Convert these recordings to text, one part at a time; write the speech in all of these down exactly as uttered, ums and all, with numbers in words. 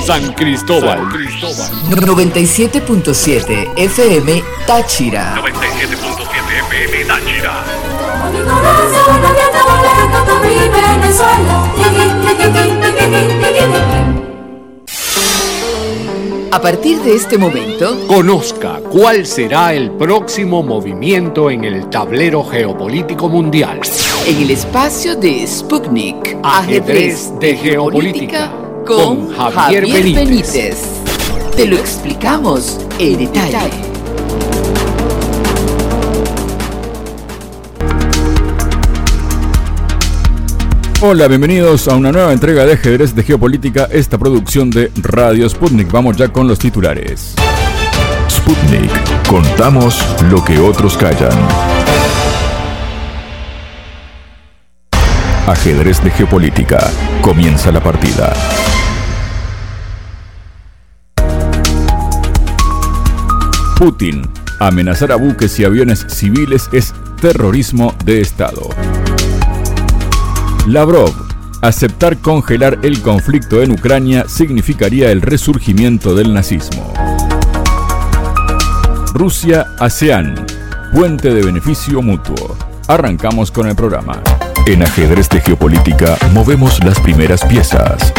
San Cristóbal. noventa y siete punto siete F M Táchira. noventa y siete punto siete F M Táchira. A partir de este momento, conozca cuál será el próximo movimiento en el tablero geopolítico mundial. En el espacio de Sputnik, Ajedrez de Geopolítica, con Javier, Javier Benítez. Benítez. Te lo explicamos en detalle. Hola, bienvenidos a una nueva entrega de Ajedrez de Geopolítica, esta producción de Radio Sputnik. Vamos ya con los titulares. Sputnik. Contamos lo que otros callan. Ajedrez de Geopolítica. Comienza la partida. Putin. Amenazar a buques y aviones civiles es terrorismo de Estado. Lavrov. Aceptar congelar el conflicto en Ucrania significaría el resurgimiento del nazismo. Rusia-ASEAN. Puente de beneficio mutuo. Arrancamos con el programa. En Ajedrez de Geopolítica movemos las primeras piezas.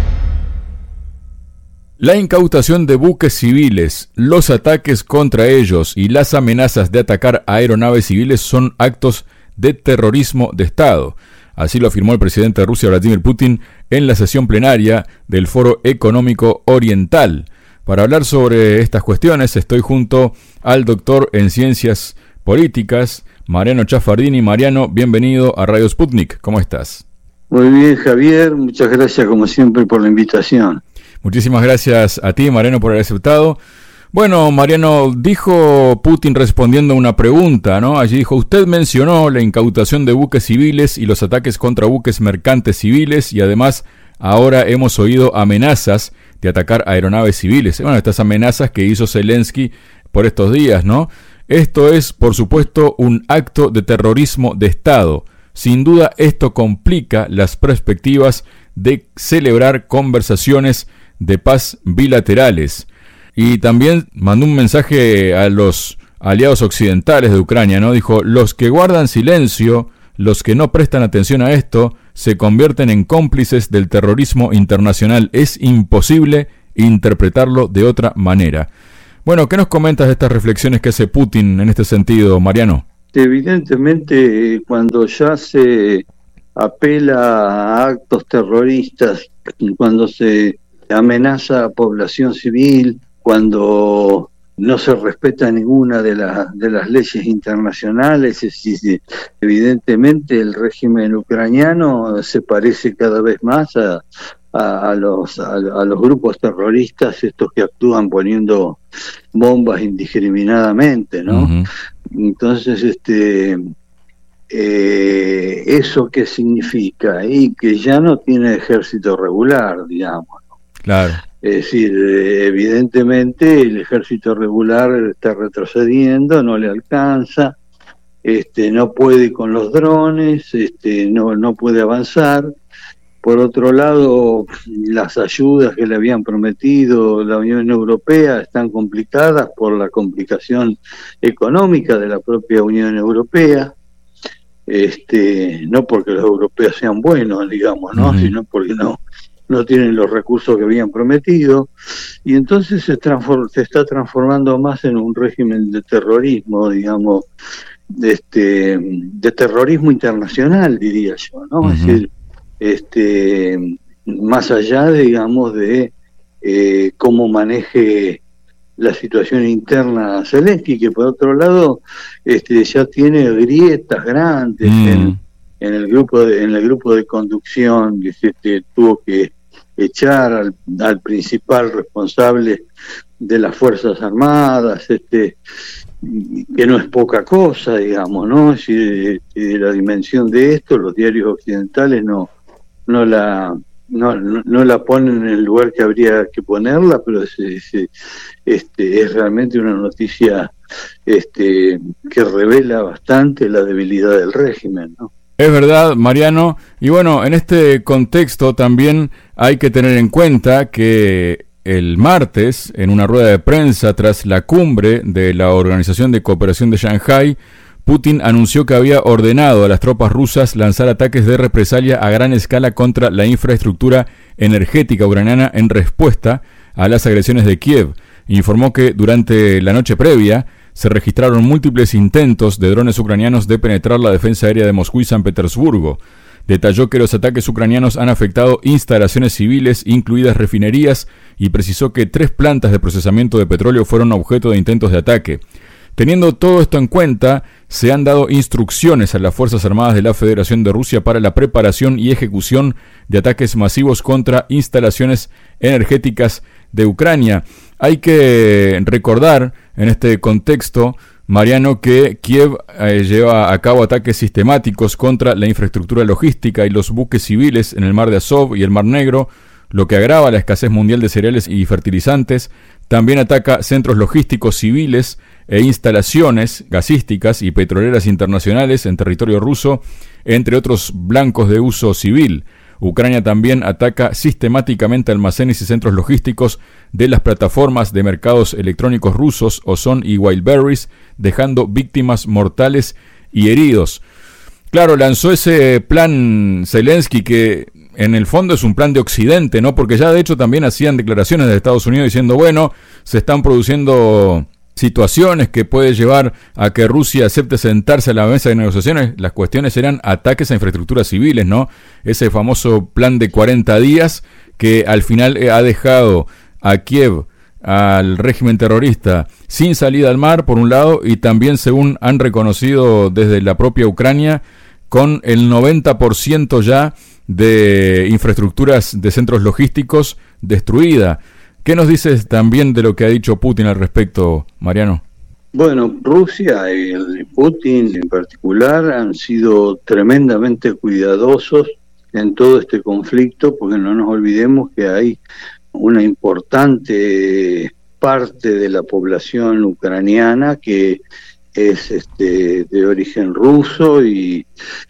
La incautación de buques civiles, los ataques contra ellos y las amenazas de atacar a aeronaves civiles son actos de terrorismo de Estado. Así lo afirmó el presidente de Rusia, Vladimir Putin, en la sesión plenaria del Foro Económico Oriental. Para hablar sobre estas cuestiones estoy junto al doctor en Ciencias Políticas, Mariano Chaffardini. Mariano, bienvenido a Radio Sputnik. ¿Cómo estás? Muy bien, Javier. Muchas gracias, como siempre, por la invitación. Muchísimas gracias a ti, Mariano, por haber aceptado. Bueno, Mariano, dijo Putin respondiendo a una pregunta, ¿no? Allí dijo, usted mencionó la incautación de buques civiles y los ataques contra buques mercantes civiles y además ahora hemos oído amenazas de atacar aeronaves civiles. Bueno, estas amenazas que hizo Zelensky por estos días, ¿no? Esto es, por supuesto, un acto de terrorismo de Estado. Sin duda, esto complica las perspectivas de celebrar conversaciones de paz bilaterales. Y también mandó un mensaje a los aliados occidentales de Ucrania, ¿no? Dijo, los que guardan silencio, los que no prestan atención a esto, se convierten en cómplices del terrorismo internacional. Es imposible interpretarlo de otra manera. Bueno, ¿qué nos comentas de estas reflexiones que hace Putin en este sentido, Mariano? Evidentemente, cuando ya se apela a actos terroristas, cuando se amenaza a población civil, cuando no se respeta ninguna de, la, de las leyes internacionales, es decir, evidentemente el régimen ucraniano se parece cada vez más a, a, a, los, a, a los grupos terroristas, estos que actúan poniendo bombas indiscriminadamente, ¿no? Uh-huh. Entonces, este, eh, ¿eso qué significa? Y que ya no tiene ejército regular, digamos, ¿no? Claro. Es decir, evidentemente el ejército regular está retrocediendo, no le alcanza, este, no puede con los drones, este, no, no puede avanzar. Por otro lado, las ayudas que le habían prometido la Unión Europea están complicadas por la complicación económica de la propia Unión Europea, este, no porque los europeos sean buenos, digamos, ¿no? Uh-huh. Sino porque no no tienen los recursos que habían prometido, y entonces se, transform, se está transformando más en un régimen de terrorismo, digamos, de, este, de terrorismo internacional, diría yo, ¿no? Uh-huh. Es decir, este, más allá, digamos, de eh, cómo maneje la situación interna Zelensky, que por otro lado este, ya tiene grietas grandes uh-huh. en en el grupo de, en el grupo de conducción, que se este, tuvo que echar al, al principal responsable de las Fuerzas Armadas, este que no es poca cosa, digamos, ¿no? Si de, de la dimensión de esto, los diarios occidentales no no la no, no, no la ponen en el lugar que habría que ponerla, pero es, es, este, es realmente una noticia este, que revela bastante la debilidad del régimen, ¿no? Es verdad, Mariano, y bueno, en este contexto también hay que tener en cuenta que el martes, en una rueda de prensa tras la cumbre de la Organización de Cooperación de Shanghái, Putin anunció que había ordenado a las tropas rusas lanzar ataques de represalia a gran escala contra la infraestructura energética ucraniana en respuesta a las agresiones de Kiev. Informó que durante la noche previa se registraron múltiples intentos de drones ucranianos de penetrar la defensa aérea de Moscú y San Petersburgo. Detalló que los ataques ucranianos han afectado instalaciones civiles, incluidas refinerías, y precisó que tres plantas de procesamiento de petróleo fueron objeto de intentos de ataque. Teniendo todo esto en cuenta, se han dado instrucciones a las Fuerzas Armadas de la Federación de Rusia para la preparación y ejecución de ataques masivos contra instalaciones energéticas de Ucrania. Hay que recordar en este contexto, Mariano, que Kiev eh, lleva a cabo ataques sistemáticos contra la infraestructura logística y los buques civiles en el Mar de Azov y el Mar Negro, lo que agrava la escasez mundial de cereales y fertilizantes. También ataca centros logísticos civiles e instalaciones gasísticas y petroleras internacionales en territorio ruso, entre otros blancos de uso civil. Ucrania también ataca sistemáticamente almacenes y centros logísticos de las plataformas de mercados electrónicos rusos Ozon y Wildberries, dejando víctimas mortales y heridos. Claro, lanzó ese plan Zelensky que en el fondo es un plan de Occidente, ¿no? Porque ya de hecho también hacían declaraciones de Estados Unidos diciendo, bueno, se están produciendo situaciones que puede llevar a que Rusia acepte sentarse a la mesa de negociaciones. Las cuestiones eran ataques a infraestructuras civiles, ¿no? Ese famoso plan de cuarenta días que al final ha dejado a Kiev, al régimen terrorista, sin salida al mar, por un lado, y también, según han reconocido desde la propia Ucrania, con el noventa por ciento ya de infraestructuras de centros logísticos destruida. ¿Qué nos dices también de lo que ha dicho Putin al respecto, Mariano? Bueno, Rusia y Putin en particular han sido tremendamente cuidadosos en todo este conflicto, porque no nos olvidemos que hay una importante parte de la población ucraniana que es este, de origen ruso y,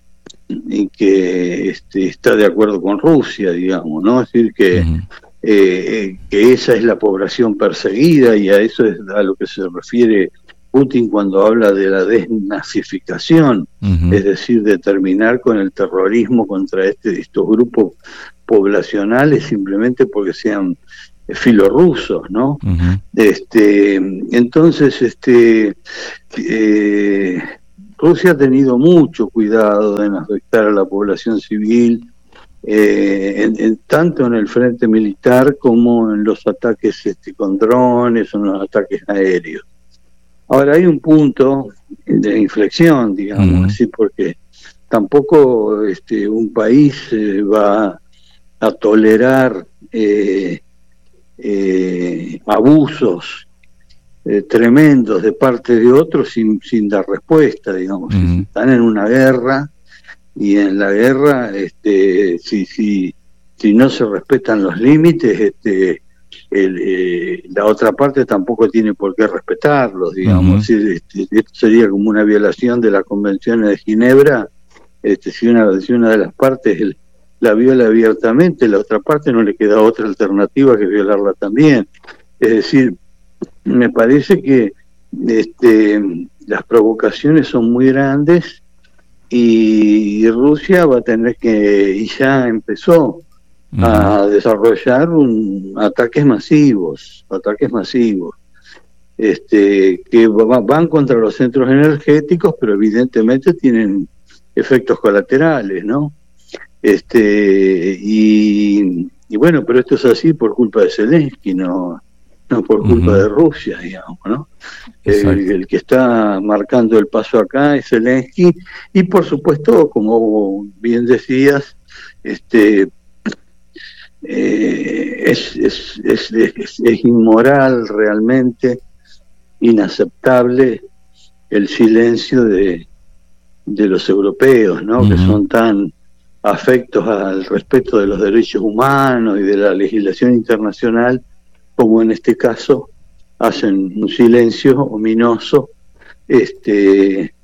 y que este, está de acuerdo con Rusia, digamos, ¿no? Es decir, que... Uh-huh. Eh, que esa es la población perseguida, y a eso es a lo que se refiere Putin cuando habla de la desnazificación, uh-huh. es decir, de terminar con el terrorismo contra este, estos grupos poblacionales simplemente porque sean filorrusos, ¿no? Uh-huh. Este, entonces, este, eh, Rusia ha tenido mucho cuidado en afectar a la población civil, Eh, en, en, tanto en el frente militar como en los ataques este, con drones o en los ataques aéreos. Ahora hay un punto de inflexión, digamos, uh-huh. así, porque tampoco este, un país eh, va a tolerar eh, eh, abusos eh, tremendos de parte de otros sin, sin dar respuesta, digamos. Uh-huh. Están en una guerra, y en la guerra, este, si, si, si no se respetan los límites, este, el, eh, la otra parte tampoco tiene por qué respetarlos, digamos. Uh-huh. este, esto sería como una violación de las convenciones de Ginebra. Este, si, una, si una de las partes el, la viola abiertamente, la otra parte no le queda otra alternativa que violarla también. Es decir, me parece que este, las provocaciones son muy grandes, y Rusia va a tener que, y ya empezó, uh-huh. a desarrollar un, ataques masivos, ataques masivos, este, que va, van contra los centros energéticos, pero evidentemente tienen efectos colaterales, ¿no? Este, y, y bueno, pero esto es así por culpa de Zelensky, no, no por culpa uh-huh. de Rusia, digamos, ¿no? El, el que está marcando el paso acá es Zelensky, y por supuesto, como bien decías, este eh, es, es, es, es, es inmoral realmente, inaceptable el silencio de, de los europeos, ¿no? Uh-huh. Que son tan afectos al respeto de los derechos humanos y de la legislación internacional, como en este caso hacen un silencio ominoso, este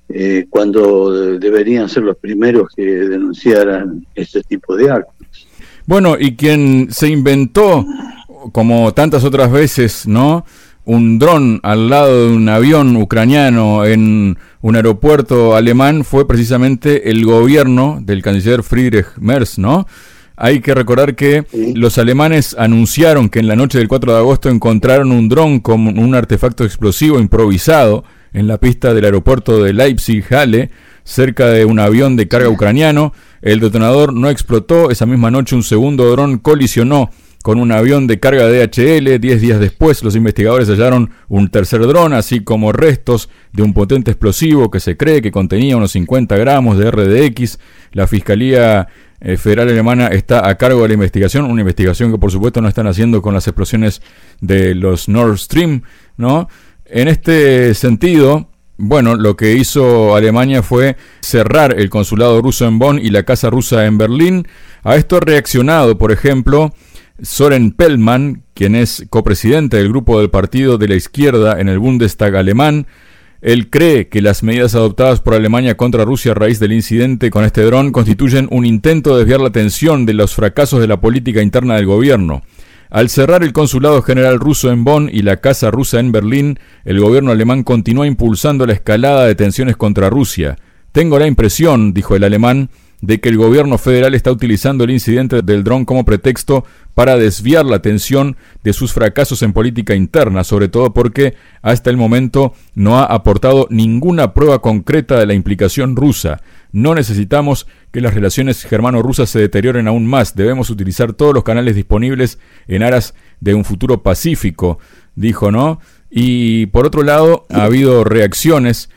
eh, cuando deberían ser los primeros que denunciaran este tipo de actos. Bueno, y quien se inventó, como tantas otras veces, ¿no?, un dron al lado de un avión ucraniano en un aeropuerto alemán fue precisamente el gobierno del canciller Friedrich Merz, ¿no? Hay que recordar que sí. Los alemanes anunciaron que en la noche del cuatro de agosto encontraron un dron con un artefacto explosivo improvisado en la pista del aeropuerto de Leipzig-Halle, cerca de un avión de carga ucraniano. El detonador no explotó. Esa misma noche un segundo dron colisionó con un avión de carga de D H L. Diez días después, los investigadores hallaron un tercer dron, así como restos de un potente explosivo que se cree que contenía unos cincuenta gramos de R D X. La Fiscalía eh, Federal Alemana está a cargo de la investigación, una investigación que por supuesto no están haciendo con las explosiones de los Nord Stream, ¿no? En este sentido, bueno, lo que hizo Alemania fue cerrar el consulado ruso en Bonn y la casa rusa en Berlín. A esto ha reaccionado, por ejemplo, Soren Pellmann, quien es copresidente del grupo del partido de la izquierda en el Bundestag alemán. Él cree que las medidas adoptadas por Alemania contra Rusia a raíz del incidente con este dron constituyen un intento de desviar la atención de los fracasos de la política interna del gobierno. Al cerrar el consulado general ruso en Bonn y la casa rusa en Berlín, el gobierno alemán continúa impulsando la escalada de tensiones contra Rusia. Tengo la impresión, dijo el alemán, de que el gobierno federal está utilizando el incidente del dron como pretexto para desviar la atención de sus fracasos en política interna, sobre todo porque hasta el momento no ha aportado ninguna prueba concreta de la implicación rusa. No necesitamos que las relaciones germano-rusas se deterioren aún más. Debemos utilizar todos los canales disponibles en aras de un futuro pacífico, dijo, ¿no? Y por otro lado, ha habido reacciones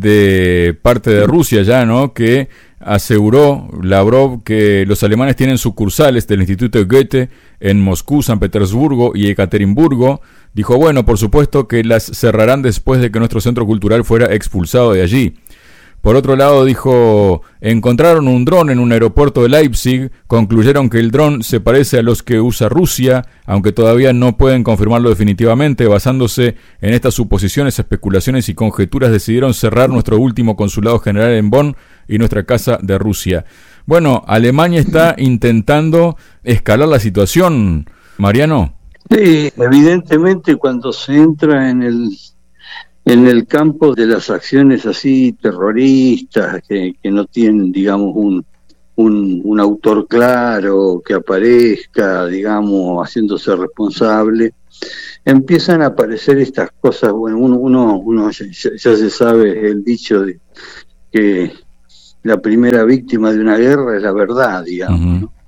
de parte de Rusia ya, ¿no?, que aseguró Lavrov que los alemanes tienen sucursales del Instituto Goethe en Moscú, San Petersburgo y Ekaterimburgo. Dijo, bueno, por supuesto que las cerrarán después de que nuestro centro cultural fuera expulsado de allí. Por otro lado, dijo, encontraron un dron en un aeropuerto de Leipzig, concluyeron que el dron se parece a los que usa Rusia, aunque todavía no pueden confirmarlo definitivamente. Basándose en estas suposiciones, especulaciones y conjeturas, decidieron cerrar nuestro último consulado general en Bonn y nuestra casa de Rusia. Bueno, Alemania está intentando escalar la situación, Mariano. Sí, evidentemente cuando se entra en el en el campo de las acciones así terroristas, que, que no tienen, digamos, un, un, un autor claro, que aparezca, digamos, haciéndose responsable, empiezan a aparecer estas cosas. Bueno, uno, uno, uno ya, ya se sabe el dicho de que la primera víctima de una guerra es la verdad, digamos, uh-huh. ¿no?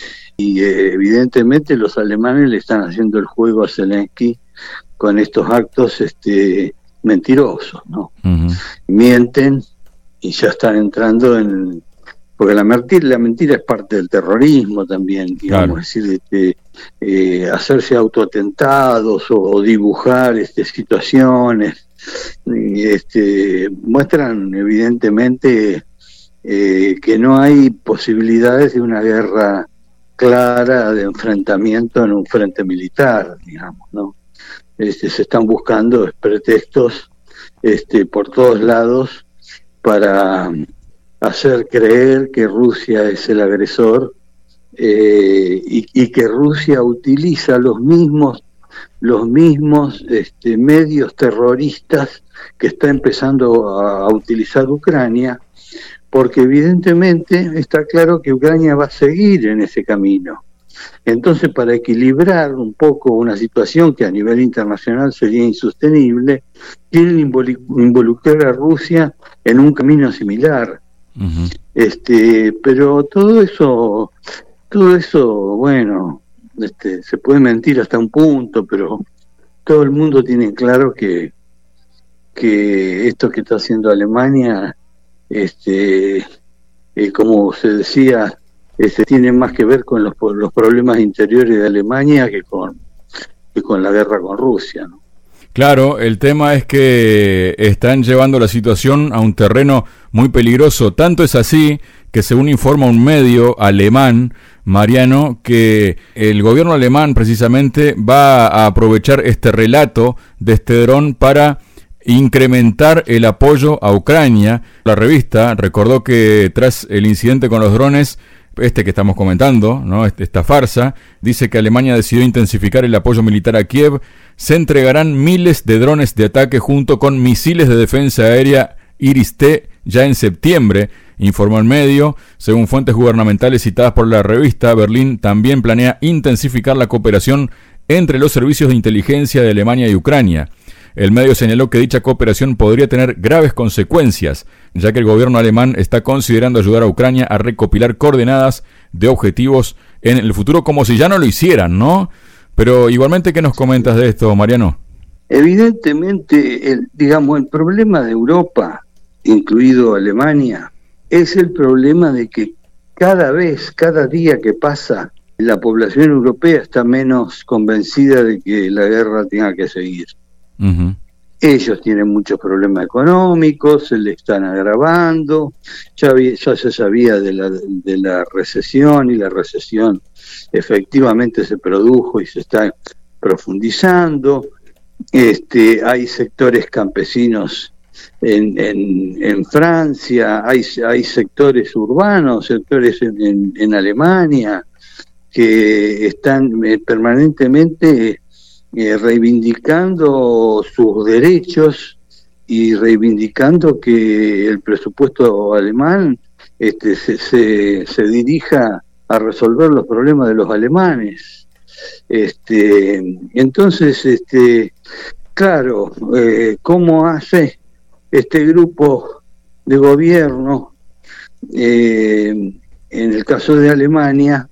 Y eh, evidentemente los alemanes le están haciendo el juego a Zelensky con estos actos este mentirosos, ¿no? Uh-huh. Mienten y ya están entrando en... Porque la mentira, la mentira es parte del terrorismo también, digamos, claro. Es decir, este, eh, hacerse autoatentados o, o dibujar este, situaciones, y, este, muestran evidentemente eh, que no hay posibilidades de una guerra clara de enfrentamiento en un frente militar, digamos, ¿no? Este, se están buscando pretextos este, por todos lados para hacer creer que Rusia es el agresor eh, y, y que Rusia utiliza los mismos los mismos este, medios terroristas que está empezando a, a utilizar Ucrania, porque evidentemente está claro que Ucrania va a seguir en ese camino. Entonces, para equilibrar un poco una situación que a nivel internacional sería insostenible, quieren involucrar a Rusia en un camino similar. Uh-huh. Este, pero todo eso, todo eso, bueno, este, se puede mentir hasta un punto, pero todo el mundo tiene claro que que esto que está haciendo Alemania, este, eh, como se decía, este, tiene más que ver con los, los problemas interiores de Alemania que con que con la guerra con Rusia, ¿no? Claro, el tema es que están llevando la situación a un terreno muy peligroso. Tanto es así que, según informa un medio alemán, Mariano, que el gobierno alemán precisamente va a aprovechar este relato de este dron para incrementar el apoyo a Ucrania. La revista recordó que tras el incidente con los drones, este que estamos comentando, ¿no? Esta farsa, dice que Alemania decidió intensificar el apoyo militar a Kiev. Se entregarán miles de drones de ataque junto con misiles de defensa aérea Iris-T ya en septiembre, informó el medio. Según fuentes gubernamentales citadas por la revista, Berlín también planea intensificar la cooperación entre los servicios de inteligencia de Alemania y Ucrania. El medio señaló que dicha cooperación podría tener graves consecuencias, ya que el gobierno alemán está considerando ayudar a Ucrania a recopilar coordenadas de objetivos en el futuro, como si ya no lo hicieran, ¿no? Pero igualmente, ¿qué nos comentas de esto, Mariano? Evidentemente, el, digamos, el problema de Europa, incluido Alemania, es el problema de que cada vez, cada día que pasa, la población europea está menos convencida de que la guerra tenga que seguir. Uh-huh. Ellos tienen muchos problemas económicos, se le están agravando, ya, había, ya se sabía de la, de la recesión, y la recesión efectivamente se produjo y se está profundizando. Este, hay sectores campesinos en, en, en Francia, hay, hay sectores urbanos, sectores en, en, en Alemania, que están eh, permanentemente eh, reivindicando sus derechos y reivindicando que el presupuesto alemán este, se, se, se dirija a resolver los problemas de los alemanes. Este, entonces, este, claro, eh, ¿cómo hace este grupo de gobierno, eh, en el caso de Alemania,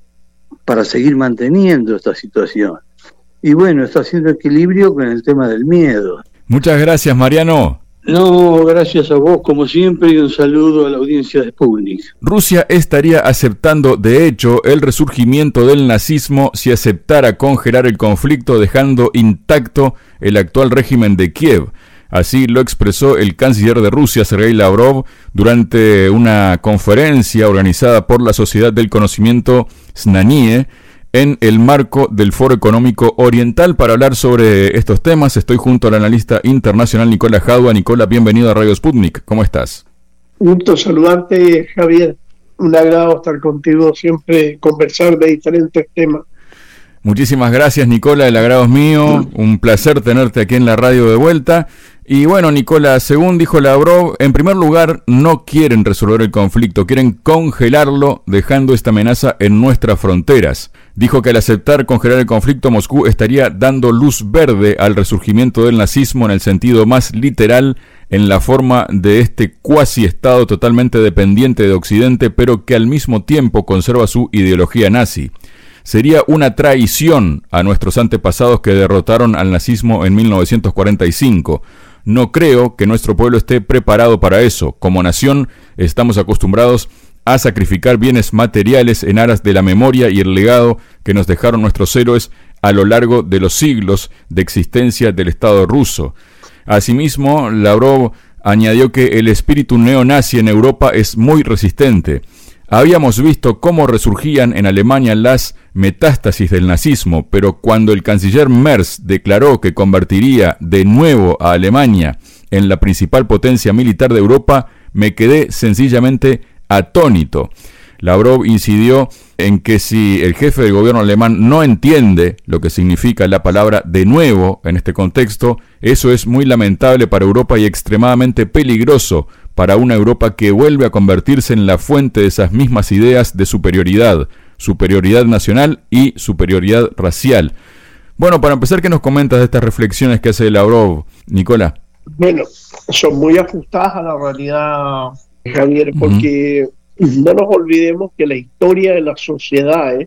para seguir manteniendo esta situación? Y bueno, está haciendo equilibrio con el tema del miedo. Muchas gracias, Mariano. No, gracias a vos como siempre, y un saludo a la audiencia de Sputnik. Rusia estaría aceptando de hecho el resurgimiento del nazismo si aceptara congelar el conflicto, dejando intacto el actual régimen de Kiev. Así lo expresó el canciller de Rusia, Sergei Lavrov, durante una conferencia organizada por la Sociedad del Conocimiento Znanie, en el marco del Foro Económico Oriental. Para hablar sobre estos temas, estoy junto al analista internacional Nicola Jadua. Nicola, bienvenido a Radio Sputnik. ¿Cómo estás? Un gusto saludarte, Javier. Un agrado estar contigo, siempre conversar de diferentes temas. Muchísimas gracias, Nicola, el agrado es mío. Un placer tenerte aquí en la radio de vuelta. Y bueno, Nicola, según dijo Lavrov, en primer lugar, no quieren resolver el conflicto, quieren congelarlo, dejando esta amenaza en nuestras fronteras. Dijo que al aceptar congelar el conflicto, Moscú estaría dando luz verde al resurgimiento del nazismo en el sentido más literal, en la forma de este cuasi-estado totalmente dependiente de Occidente, pero que al mismo tiempo conserva su ideología nazi. Sería una traición a nuestros antepasados que derrotaron al nazismo en mil novecientos cuarenta y cinco. No creo que nuestro pueblo esté preparado para eso. Como nación, estamos acostumbrados a sacrificar bienes materiales en aras de la memoria y el legado que nos dejaron nuestros héroes a lo largo de los siglos de existencia del Estado ruso. Asimismo, Lavrov añadió que el espíritu neonazi en Europa es muy resistente. Habíamos visto cómo resurgían en Alemania las metástasis del nazismo, pero cuando el canciller Merz declaró que convertiría de nuevo a Alemania en la principal potencia militar de Europa, me quedé sencillamente atónito. Lavrov incidió en que si el jefe del gobierno alemán no entiende lo que significa la palabra de nuevo en este contexto, eso es muy lamentable para Europa y extremadamente peligroso para una Europa que vuelve a convertirse en la fuente de esas mismas ideas de superioridad, superioridad nacional y superioridad racial. Bueno, para empezar, ¿qué nos comentas de estas reflexiones que hace Lavrov, Nicola? Bueno, son muy ajustadas a la realidad, Javier, porque uh-huh. no nos olvidemos que la historia de las sociedades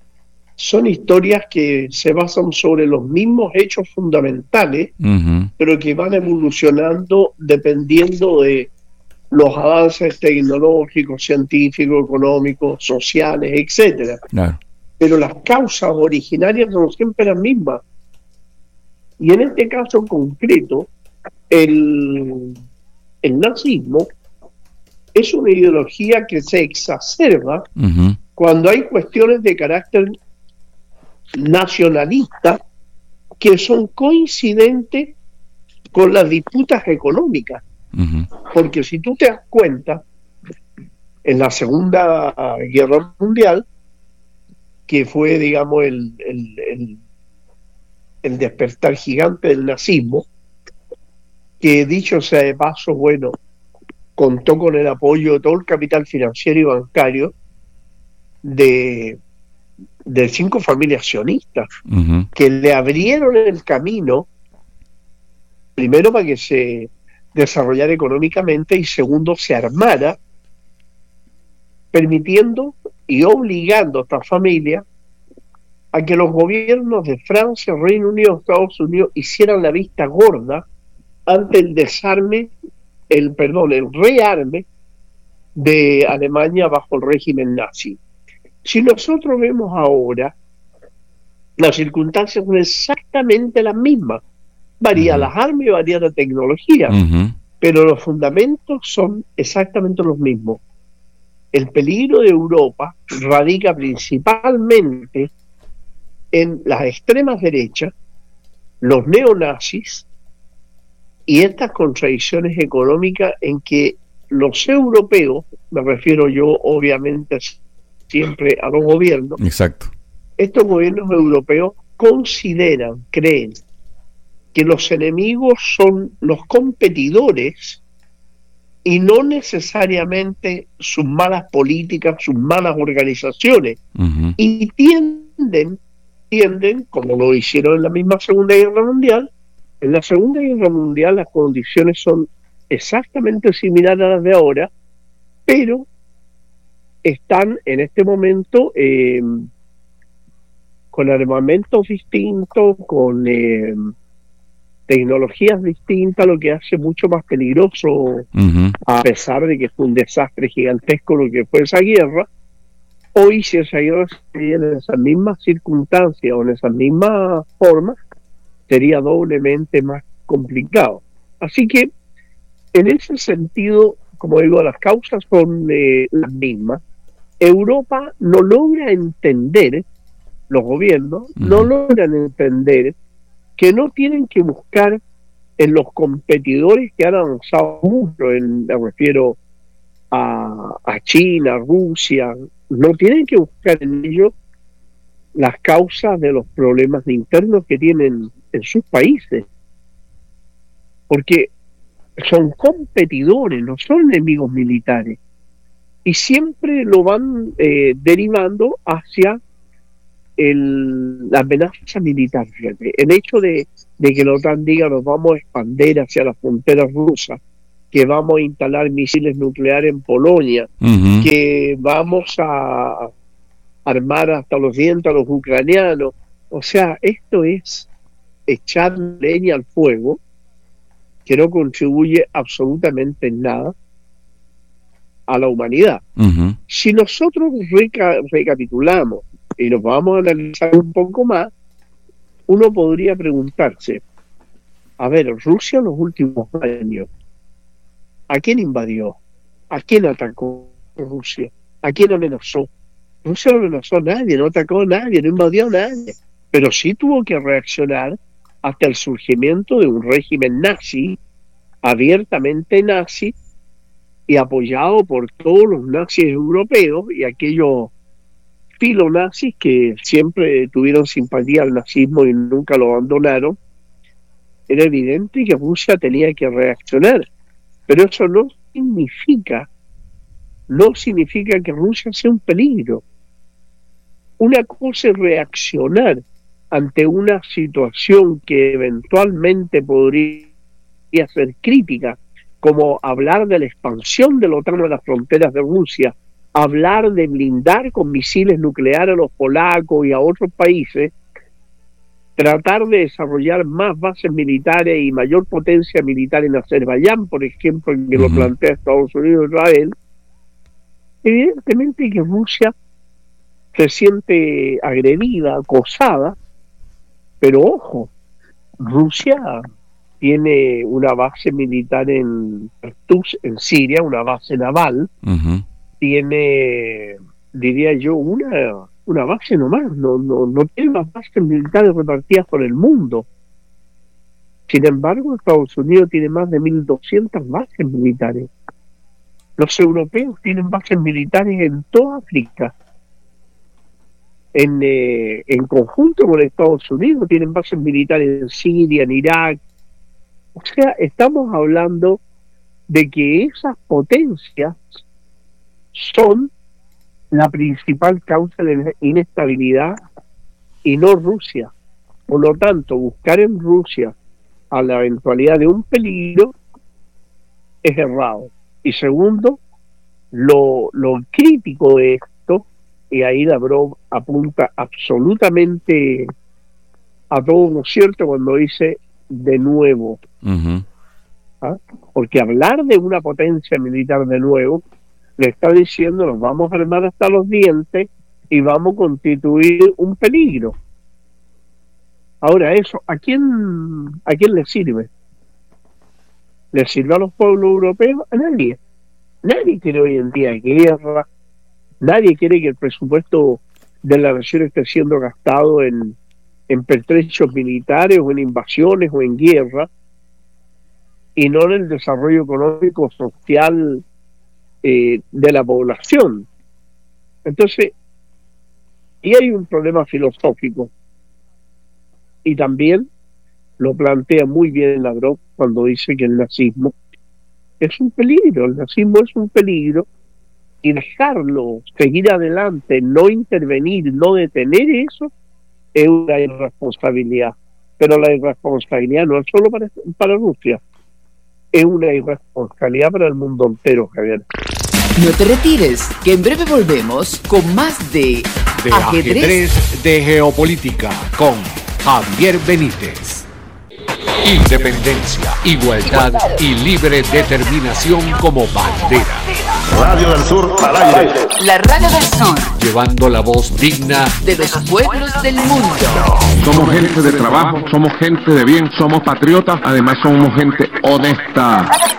son historias que se basan sobre los mismos hechos fundamentales, uh-huh. pero que van evolucionando dependiendo de los avances tecnológicos, científicos, económicos, sociales, etcétera. Claro. Pero las causas originarias son siempre las mismas. Y en este caso concreto, el, el nazismo es una ideología que se exacerba uh-huh. cuando hay cuestiones de carácter nacionalista que son coincidentes con las disputas económicas. Uh-huh. Porque si tú te das cuenta, en la Segunda Guerra Mundial, que fue, digamos, el, el, el, el despertar gigante del nazismo, que dicho sea de paso, bueno, contó con el apoyo de todo el capital financiero y bancario de, de cinco familias sionistas, uh-huh. que le abrieron el camino, primero para que se desarrollara económicamente y segundo se armara, permitiendo y obligando a esta familia a que los gobiernos de Francia, Reino Unido, Estados Unidos hicieran la vista gorda ante el desarme, el perdón, el rearme de Alemania bajo el régimen nazi. Si nosotros vemos ahora, las circunstancias son exactamente las mismas. Varía uh-huh. las armas y varía la tecnología, uh-huh. pero los fundamentos son exactamente los mismos. El peligro de Europa radica principalmente en las extremas derechas, los neonazis y estas contradicciones económicas en que los europeos, me refiero yo obviamente siempre a los gobiernos, exacto. Estos gobiernos europeos consideran, creen que los enemigos son los competidores y no necesariamente sus malas políticas, sus malas organizaciones, uh-huh. y tienden, tienden, como lo hicieron en la misma Segunda Guerra Mundial. En la Segunda Guerra Mundial las condiciones son exactamente similares a las de ahora, pero están en este momento eh, con armamentos distintos, con eh, tecnologías distintas, lo que hace mucho más peligroso, uh-huh. a pesar de que fue un desastre gigantesco lo que fue esa guerra. Hoy, si esa guerra se viene en esas mismas circunstancias o en esas mismas formas, sería doblemente más complicado. Así que, en ese sentido, como digo, las causas son eh, las mismas. Europa no logra entender, los gobiernos uh-huh. no logran entender que no tienen que buscar en los competidores que han avanzado mucho, en, me refiero a, a China, Rusia, no tienen que buscar en ellos las causas de los problemas internos que tienen en sus países, porque son competidores, no son enemigos militares, y siempre lo van eh, derivando hacia el, la amenaza militar. Fíjate. El hecho de, de que la OTAN diga nos vamos a expandir hacia las fronteras rusas, que vamos a instalar misiles nucleares en Polonia, uh-huh. que vamos a armar hasta los dientes a los ucranianos. O sea, esto es echar leña al fuego que no contribuye absolutamente en nada a la humanidad. Uh-huh. Si nosotros reca- recapitulamos y nos vamos a analizar un poco más, uno podría preguntarse, a ver, Rusia en los últimos años, ¿a quién invadió? ¿A quién atacó Rusia? ¿A quién amenazó? Rusia no amenazó a nadie, no atacó a nadie, no invadió a nadie, pero sí tuvo que reaccionar hasta el surgimiento de un régimen nazi, abiertamente nazi, y apoyado por todos los nazis europeos y aquellos filonazis que siempre tuvieron simpatía al nazismo y nunca lo abandonaron. Era evidente que Rusia tenía que reaccionar, pero eso no significa, no significa que Rusia sea un peligro. Una cosa es reaccionar ante una situación que eventualmente podría ser crítica, como hablar de la expansión de la OTAN a las fronteras de Rusia, hablar de blindar con misiles nucleares a los polacos y a otros países, tratar de desarrollar más bases militares y mayor potencia militar en Azerbaiyán, por ejemplo, en que uh-huh. lo plantea Estados Unidos e Israel. Evidentemente que Rusia se siente agredida, acosada, pero ojo, Rusia tiene una base militar en Tartus, en Siria, una base naval, uh-huh. tiene, diría yo, una, una base nomás, no, no, no tiene más bases militares repartidas por el mundo. Sin embargo, Estados Unidos tiene más de mil doscientas bases militares. Los europeos tienen bases militares en toda África. En, eh, en conjunto con Estados Unidos tienen bases militares en Siria, en Irak. O sea, estamos hablando de que esas potencias son la principal causa de la inestabilidad y no Rusia. Por lo tanto, buscar en Rusia a la eventualidad de un peligro es errado. Y segundo, lo, lo crítico de esto, y ahí Lavrov apunta absolutamente a todo lo cierto cuando dice de nuevo. Uh-huh. ¿Ah? Porque hablar de una potencia militar de nuevo le está diciendo nos vamos a armar hasta los dientes y vamos a constituir un peligro. Ahora eso, ¿a quién, a quién le sirve? ¿Le sirve a los pueblos europeos? A nadie. Nadie quiere hoy en día guerra. Nadie quiere que el presupuesto de la nación esté siendo gastado en, en pertrechos militares o en invasiones o en guerra, y no en el desarrollo económico, social eh, de la población. Entonces, y hay un problema filosófico, y también lo plantea muy bien Lavrov cuando dice que el nazismo es un peligro, el nazismo es un peligro, y dejarlo seguir adelante, no intervenir, no detener eso, es una irresponsabilidad. Pero la irresponsabilidad no es solo para, para Rusia, es una irresponsabilidad para el mundo entero, Javier. No te retires, que en breve volvemos con más de, de ajedrez. ajedrez de Geopolítica con Javier Benítez. Independencia, igualdad y libre determinación como bandera. Radio del Sur al aire. La Radio del Sur. Llevando la voz digna de los pueblos del mundo. Somos gente de trabajo, somos gente de bien, somos patriotas, además somos gente honesta.